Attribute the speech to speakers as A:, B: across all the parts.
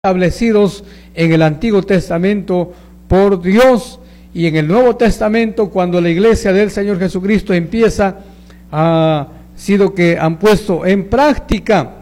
A: establecidos en el Antiguo Testamento por Dios, y en el Nuevo Testamento, cuando la iglesia del Señor Jesucristo empieza, ha sido que han puesto en práctica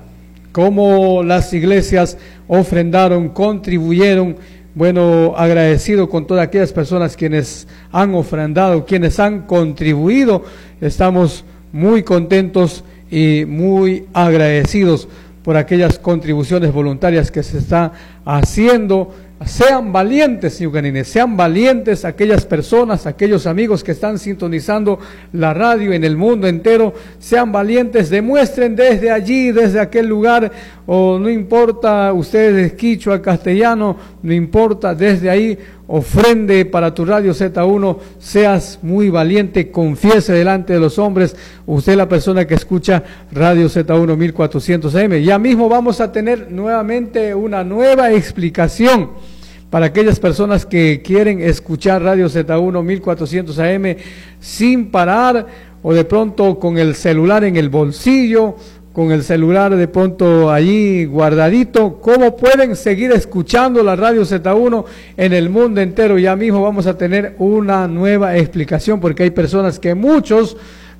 A: cómo las iglesias ofrendaron, contribuyeron. Bueno, agradecido con todas aquellas personas quienes han ofrendado, quienes han contribuido. Estamos muy contentos y muy agradecidos por aquellas contribuciones voluntarias que se está haciendo. Sean valientes, señor Canines, sean valientes aquellas personas, aquellos amigos que están sintonizando la radio en el mundo entero. Sean valientes, demuestren desde allí, desde aquel lugar, o no importa ustedes quichua, castellano, no importa, desde ahí ofrende para tu radio Z1. Seas muy valiente, confiese delante de los hombres. Usted es la persona que escucha radio Z1 1400 AM. Ya mismo vamos a tener nuevamente una nueva explicación para aquellas personas que quieren escuchar radio Z1 1400 AM sin parar, o de pronto con el celular en el bolsillo, con el celular de pronto allí guardadito. ¿Cómo pueden seguir escuchando la radio Z1 en el mundo entero? Ya mismo vamos a tener una nueva explicación, porque hay personas que muchos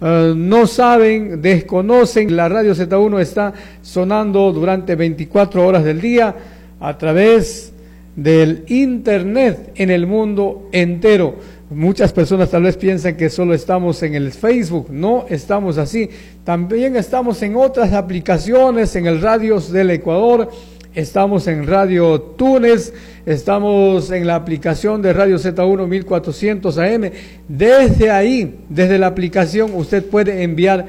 A: no saben, desconocen. La radio Z1 está sonando durante 24 horas del día a través del internet en el mundo entero. Muchas personas tal vez piensan que solo estamos en el Facebook. No estamos así. También estamos en otras aplicaciones, en el Radios del Ecuador, estamos en Radio Túnez, estamos en la aplicación de Radio Z1 1400 AM. Desde ahí, desde la aplicación, usted puede enviar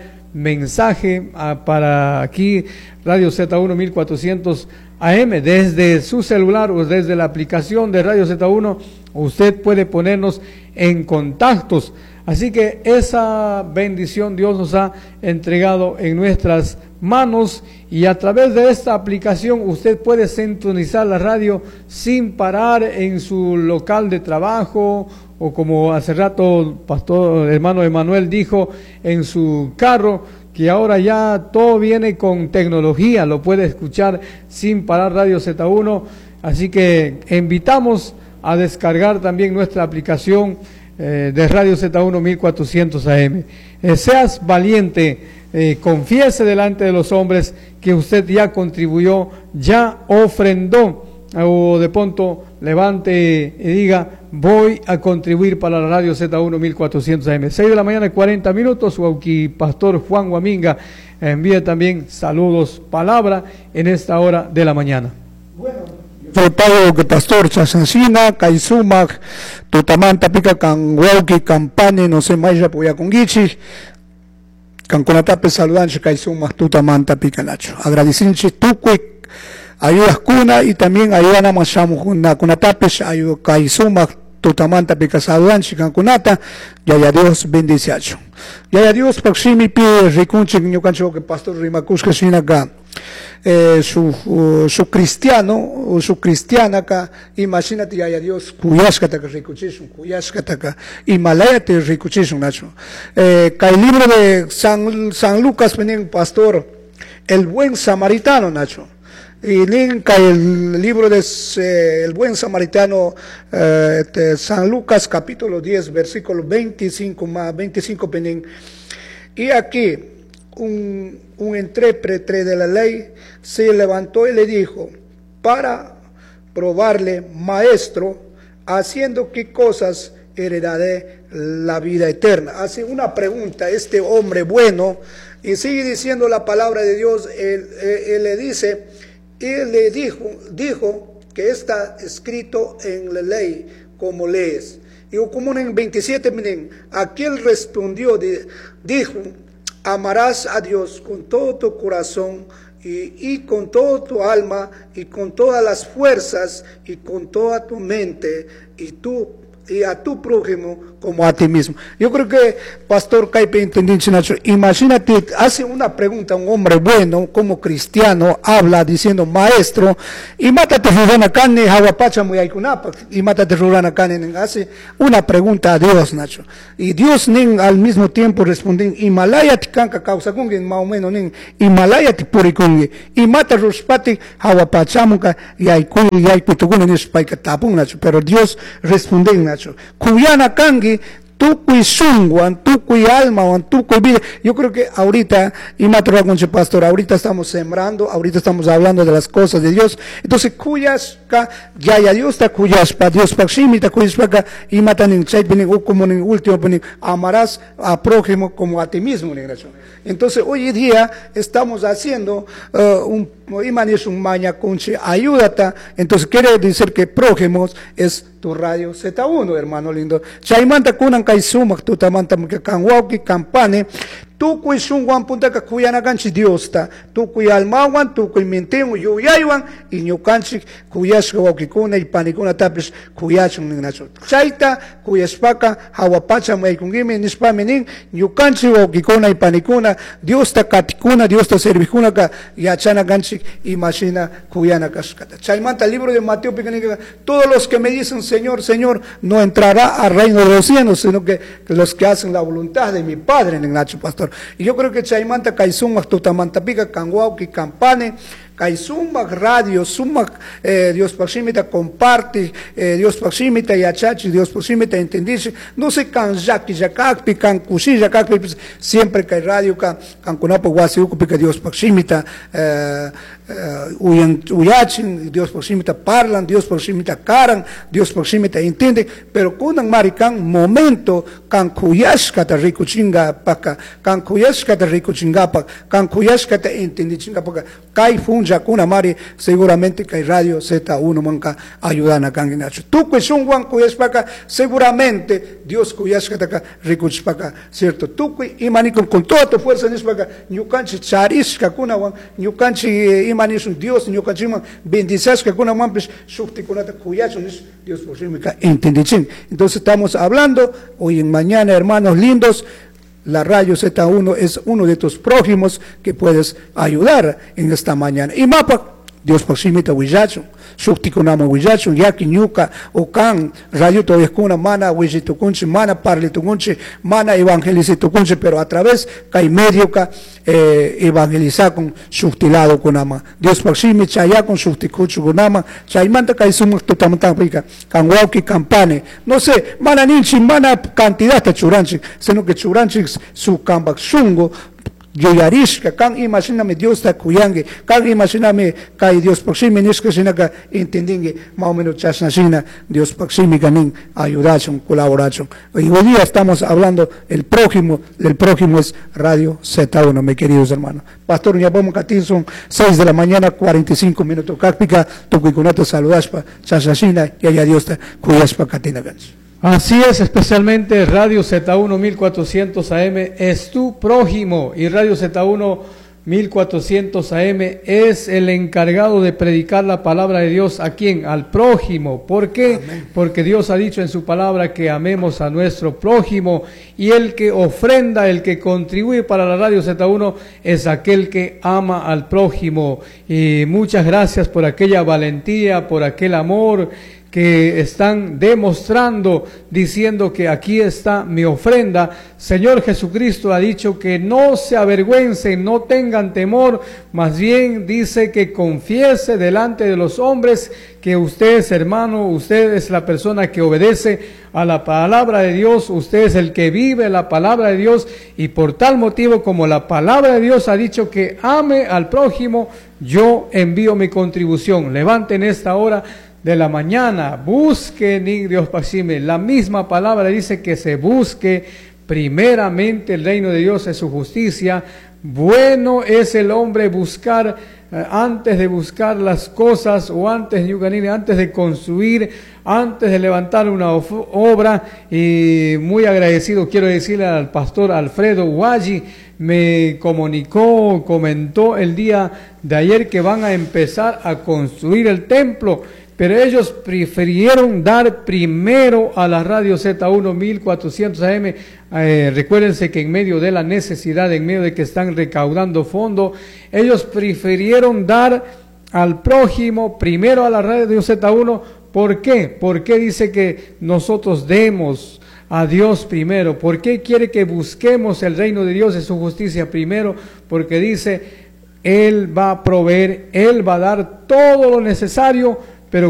A: mensaje para aquí, Radio Z1 1400 AM, desde su celular o desde la aplicación de Radio Z1, usted puede ponernos en contactos. Así que esa bendición Dios nos ha entregado en nuestras manos, y a través de esta aplicación usted puede sintonizar la radio sin parar en su local de trabajo, o como hace rato pastor hermano Emanuel dijo, en su carro, que ahora ya todo viene con tecnología, lo puede escuchar sin parar radio Z1. Así que invitamos a descargar también nuestra aplicación de radio Z1 1400 AM. Seas valiente, confiese delante de los hombres que usted ya contribuyó, ya ofrendó, o de pronto levante y diga: voy a contribuir para la radio Z1 1400 AM. 6 de la mañana, 40 minutos. Huauqui Pastor Juan Huaminga envía también saludos, palabra en esta hora de la mañana.
B: Bueno, yo pago que Pastor Chasancina, Kaisumak, Tutamanta Pica, Can Huauqui, Campane, no sé, Maya Puya con Gichi, Canconatape Saludanche, Kaisumak, Tutamanta Pica Nacho. Agradecinche, Tucuic. Ayudas cuna, y también ayudan a mashamos una cunatapes, ayuda kaisuma, tutamanta picasaduan, chicancunata, ya Dios bendice. Ya Dios, proximi pide recunche, yo cancho que Pastor Rimacuska Sinaga, su cristiano, o su cristiana acá, imagínate, ya Dios, cuyascata que ricuchishun, cuyascata que, y malayate ricuchishun, nacho. Que el libro de San Lucas, veniendo Pastor, el buen samaritano, nacho. Y linka el libro de el buen samaritano, San Lucas capítulo 10 versículo 25 más 25 penín. Y aquí un intérprete de la ley se levantó y le dijo, para probarle: maestro, ¿haciendo qué cosas heredaré la vida eterna? Hace una pregunta este hombre bueno, y sigue diciendo la palabra de Dios. Él le dice, y le dijo que está escrito en la ley, como lees. Y como en 27, miren, aquel respondió, dijo: amarás a Dios con todo tu corazón, y con toda tu alma, y con todas las fuerzas, y con toda tu mente, y tu y a tu prójimo como a ti mismo. Yo creo que Pastor Caipe entendió, imagínate, hace una pregunta un hombre bueno, como cristiano, habla diciendo, maestro, y mátate rurana cane, hawapacha muy aikunapa, y mátate rurana cane, hace una pregunta a Dios, Nacho. Y Dios al mismo tiempo responde, Himalaya ti kanka causa kungi, más o menos, Himalaya ti puri kungi, y mata ruspati, hawapachamuka, y aikutukuni, nispaika tapun, Nacho. Pero Dios responde, Nacho, kuyana kangi, tukuy sungwan, tukuy alma, tukuy vida. Yo creo que ahorita, y matro con pastor, ahorita estamos sembrando, ahorita estamos hablando de las cosas de Dios. Entonces, kuyasca, ya Dios está kuyaspa, Dios pakshimita, kuyaspa, y matan en chay, como en último, amarás a prójimo como a ti mismo. Entonces, hoy día estamos haciendo un maña conche, ayúdate. Entonces, quiere decir que prójimos es tu radio Z1, hermano lindo. Chaimanta kunan kai sumak, tu tamanta kanwauki, campane, tu kui sungwan punta ka kuyana ganchi Dios ta, tu kui almawan, tu kui mintengu yuyaywan, y nyukanchi kuyashka waukikuna y panikuna tapis kuyachun ninacho. Chaita kuyaspaka hawapacha maikungimi nispamenin, nyukanchi waukikuna y panikuna, Dios ta katikuna, Dios ta servijuna ka yachana ganchi y machina kuyana kaskata. Chaimanta libro de Mateo picanica, todos los que me dicen Señor, Señor, no entrará al reino de los cielos, sino que los que hacen la voluntad de mi Padre, Nacho Pastor. Y yo creo que Chaimanta Kaisumak, Tutamantapica, Kanwauki, Campane, Kaisumak Radio, Sumak, Dios Paximita comparte, Dios Paximita y Achachi, Dios Paximita entendice, no se Kanjaki, Yakakpi, Kankushi, Yakakpi, siempre que hay radio, Kankunapo, Wasiukupi, Dios Paximita, Uyachin, Dios Paximita parlan, Dios Paximita caran, Dios Paximita entiende, pero kunan marikan momento, Kankuyashkata rico chinga paka, Kankuyashkata rico chingapa, Kankuyashkata entendi chinga paka, Kai funja kuna mari, seguramente que hay radio Z1 manca ayudan a Kanginacho. Tú que son Juan Kuyashpaka, seguramente Dios Kuyashkata rico chpaka, ¿cierto? Tú que imanikum con toda tu fuerza en Ispaka, Nyukanchi charishka kuna wan, Nyukanchi imanishun Dios, Nyukachima bendizashka kuna wan, pues shukti kunata Kuyachun, Dios por entendichin. Entonces estamos hablando hoy en mañana, hermanos lindos. La radio Z1 es uno de tus prójimos que puedes ayudar en esta mañana. Y mapa, Dios proximita huillacho, shuktikunama huillacho, yaki ñuka, okan, radio todavía mana huillitukunche, mana parlitukunche, mana evangelicitunche, pero a través kai medio ka evangelizar con shuktilado kunama. Dios proximita ya con shukticucho kunama, chaimanta kai sumak totamantapika, kanwauki campane. No sé, mana ninchi, mana cantidad de churanchi, sino que churanchi su kambak shungo, Yoyarishka, kan imagíname Dios ta kuyange, kan imagíname kai Dios proximi niska sinaka entendinge, más o menos chasnasina, Dios proximi ganin ayudachon, colaborachon. Y hoy día estamos hablando del prójimo es Radio Z1, mis queridos hermanos. Pastor, ya vamos a son 6 de la mañana, 45 minutos. Cápica, tu cuicunato saludaspa, chasnasina, y allá Dios ta kuyaspa katina gans.
A: Así es, especialmente Radio Z1 1400 AM es tu prójimo y Radio Z1 1400 AM es el encargado de predicar la palabra de Dios a quién, al prójimo. ¿Por qué? Amén. Porque Dios ha dicho en su palabra que amemos a nuestro prójimo y el que ofrenda, el que contribuye para la Radio Z1 es aquel que ama al prójimo. Y muchas gracias por aquella valentía, por aquel amor que están demostrando, diciendo que aquí está mi ofrenda. Señor Jesucristo ha dicho que no se avergüencen, no tengan temor, más bien dice que confiese delante de los hombres que usted es hermano, usted es la persona que obedece a la palabra de Dios, usted es el que vive la palabra de Dios y por tal motivo como la palabra de Dios ha dicho que ame al prójimo, yo envío mi contribución. Levanten esta hora de la mañana, busquen, Dios Paxime, la misma palabra dice que se busque primeramente el reino de Dios y su justicia. Bueno es el hombre buscar, antes de buscar las cosas o antes de construir, antes de levantar una obra. Y muy agradecido quiero decirle al pastor Alfredo Guayi, me comentó el día de ayer que van a empezar a construir el templo. pero ellos prefirieron dar primero a la radio Z1 1400 AM. Recuérdense que en medio de la necesidad, en medio de que están recaudando fondos, ellos prefirieron dar al prójimo primero a la radio Z1. ¿Por qué? ¿Por qué dice que nosotros demos a Dios primero? ¿Por qué quiere que busquemos el reino de Dios y su justicia primero? Porque dice, Él va a proveer, Él va a dar todo lo necesario